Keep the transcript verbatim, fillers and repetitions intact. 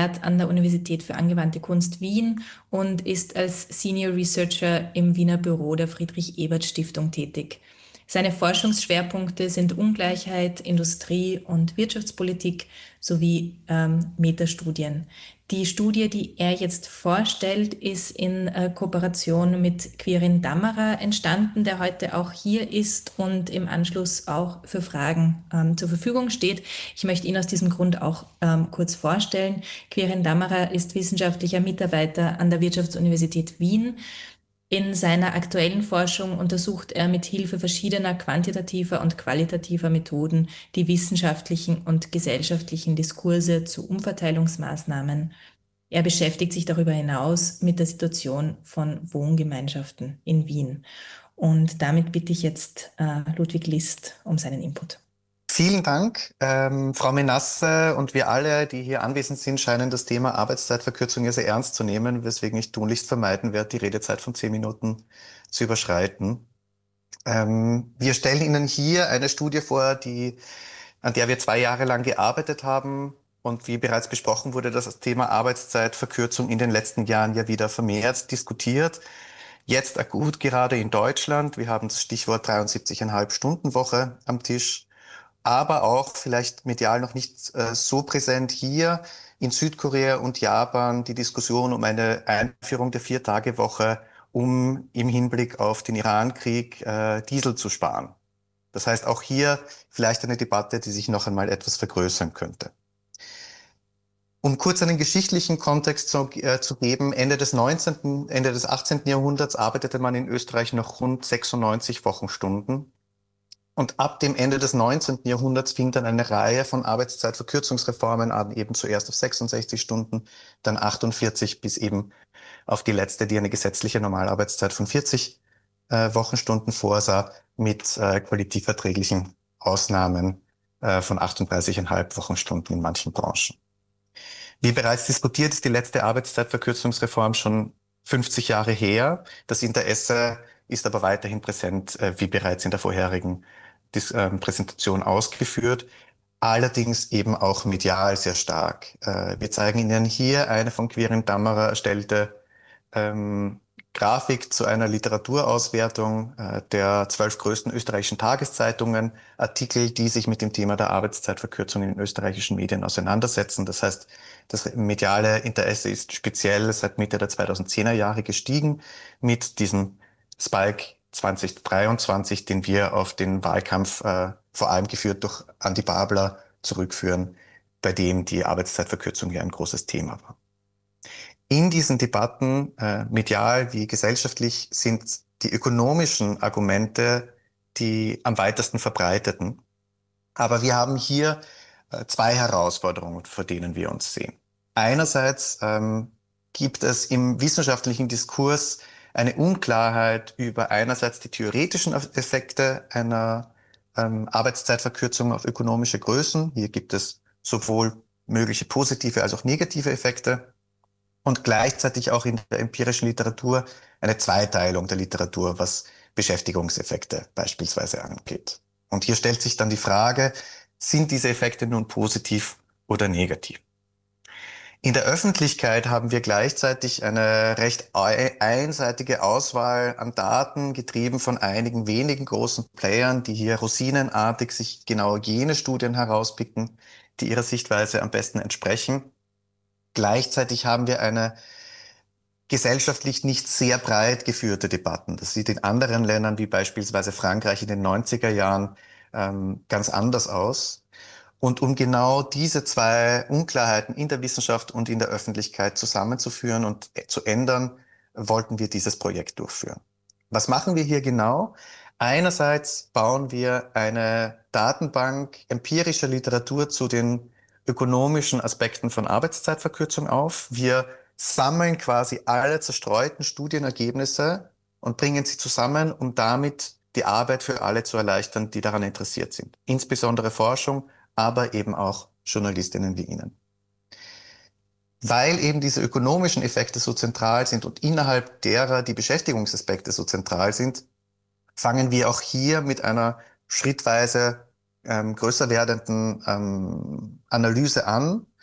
lehrt an der Universität für angewandte Kunst Wien und ist als Senior Researcher im Wiener Büro der Friedrich-Ebert-Stiftung tätig. Seine Forschungsschwerpunkte sind Ungleichheit, Industrie- und Wirtschaftspolitik sowie ähm, Metastudien. Die Studie, die er jetzt vorstellt, ist in äh, Kooperation mit Quirin Dammerer entstanden, der heute auch hier ist und im Anschluss auch für Fragen ähm, zur Verfügung steht. Ich möchte ihn aus diesem Grund auch ähm, kurz vorstellen. Quirin Dammerer ist wissenschaftlicher Mitarbeiter an der Wirtschaftsuniversität Wien. In seiner aktuellen Forschung untersucht er mit Hilfe verschiedener quantitativer und qualitativer Methoden die wissenschaftlichen und gesellschaftlichen Diskurse zu Umverteilungsmaßnahmen. Er beschäftigt sich darüber hinaus mit der Situation von Wohngemeinschaften in Wien. Und damit bitte ich jetzt äh, Ludwig List um seinen Input. Vielen Dank. Ähm, Frau Menasse und wir alle, die hier anwesend sind, scheinen das Thema Arbeitszeitverkürzung ja sehr ernst zu nehmen, weswegen ich tunlichst vermeiden werde, die Redezeit von zehn Minuten zu überschreiten. Ähm, wir stellen Ihnen hier eine Studie vor, die, an der wir zwei Jahre lang gearbeitet haben. Und wie bereits besprochen wurde, das Thema Arbeitszeitverkürzung in den letzten Jahren ja wieder vermehrt diskutiert. Jetzt akut gerade in Deutschland. Wir haben das Stichwort dreiundsiebzig Komma fünf Stunden Woche am Tisch. Aber auch vielleicht medial noch nicht äh, so präsent hier in Südkorea und Japan die Diskussion um eine Einführung der Vier-Tage-Woche, um im Hinblick auf den Iran-Krieg äh, Diesel zu sparen. Das heißt auch hier vielleicht eine Debatte, die sich noch einmal etwas vergrößern könnte. Um kurz einen geschichtlichen Kontext zu, äh, zu geben, Ende des neunzehnten., Ende des achtzehnten. Jahrhunderts arbeitete man in Österreich noch rund sechsundneunzig Wochenstunden. Und ab dem Ende des neunzehnten. Jahrhunderts fing dann eine Reihe von Arbeitszeitverkürzungsreformen an, eben zuerst auf sechsundsechzig Stunden, dann achtundvierzig bis eben auf die letzte, die eine gesetzliche Normalarbeitszeit von vierzig äh, Wochenstunden vorsah, mit äh, kollektivverträglichen Ausnahmen äh, von achtunddreißig Komma fünf Wochenstunden in manchen Branchen. Wie bereits diskutiert, ist die letzte Arbeitszeitverkürzungsreform schon fünfzig Jahre her. Das Interesse ist aber weiterhin präsent, äh, wie bereits in der vorherigen Dis äh, Präsentation ausgeführt, allerdings eben auch medial sehr stark. Äh, wir zeigen Ihnen hier eine von Quirin Dammerer erstellte ähm, Grafik zu einer Literaturauswertung äh, der zwölf größten österreichischen Tageszeitungen, Artikel, die sich mit dem Thema der Arbeitszeitverkürzung in den österreichischen Medien auseinandersetzen. Das heißt, das mediale Interesse ist speziell seit Mitte der zweitausendzehner Jahre gestiegen mit diesem Spike zwanzig dreiundzwanzig, den wir auf den Wahlkampf äh, vor allem geführt durch Andi Babler zurückführen, bei dem die Arbeitszeitverkürzung ja ein großes Thema war. In diesen Debatten, äh, medial wie gesellschaftlich, sind die ökonomischen Argumente die am weitesten verbreiteten. Aber wir haben hier äh, zwei Herausforderungen, vor denen wir uns sehen. Einerseits ähm, gibt es im wissenschaftlichen Diskurs eine Unklarheit über einerseits die theoretischen Effekte einer ähm, Arbeitszeitverkürzung auf ökonomische Größen. Hier gibt es sowohl mögliche positive als auch negative Effekte. Und gleichzeitig auch in der empirischen Literatur eine Zweiteilung der Literatur, was Beschäftigungseffekte beispielsweise angeht. Und hier stellt sich dann die Frage, sind diese Effekte nun positiv oder negativ? In der Öffentlichkeit haben wir gleichzeitig eine recht einseitige Auswahl an Daten, getrieben von einigen wenigen großen Playern, die hier rosinenartig sich genau jene Studien herauspicken, die ihrer Sichtweise am besten entsprechen. Gleichzeitig haben wir eine gesellschaftlich nicht sehr breit geführte Debatten. Das sieht in anderen Ländern wie beispielsweise Frankreich in den neunziger Jahren ähm, ganz anders aus. Und um genau diese zwei Unklarheiten in der Wissenschaft und in der Öffentlichkeit zusammenzuführen und zu ändern, wollten wir dieses Projekt durchführen. Was machen wir hier genau? Einerseits bauen wir eine Datenbank empirischer Literatur zu den ökonomischen Aspekten von Arbeitszeitverkürzung auf. Wir sammeln quasi alle zerstreuten Studienergebnisse und bringen sie zusammen, um damit die Arbeit für alle zu erleichtern, die daran interessiert sind. Insbesondere Forschung, aber eben auch Journalistinnen wie Ihnen. Weil eben diese ökonomischen Effekte so zentral sind und innerhalb derer die Beschäftigungsaspekte so zentral sind, fangen wir auch hier mit einer schrittweise ähm, größer werdenden ähm, Analyse an